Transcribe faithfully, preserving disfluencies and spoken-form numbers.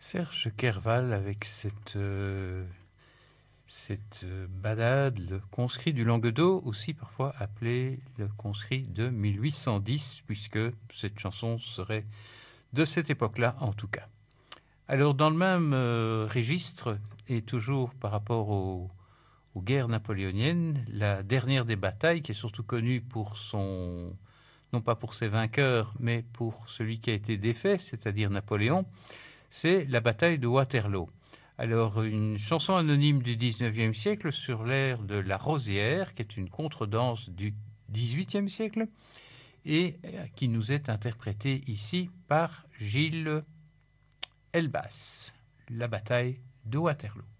Serge Kerval avec cette, heu, cette, heu, ballade, le conscrit du Languedoc, aussi parfois appelé le conscrit de mille huit cent dix, puisque cette chanson serait de cette époque-là, en tout cas. Alors dans le même, heu, registre et toujours par rapport aux aux guerres napoléoniennes, la dernière des batailles, qui est surtout connue pour son non pas pour ses vainqueurs, mais pour celui qui a été défait, c'est-à-dire Napoléon, c'est la bataille de Waterloo. Alors, une chanson anonyme du dix-neuvième siècle sur l'air de La Rosière, qui est une contredanse du dix-huitième siècle, et qui nous est interprétée ici par Gilles Elbas, la bataille de Waterloo.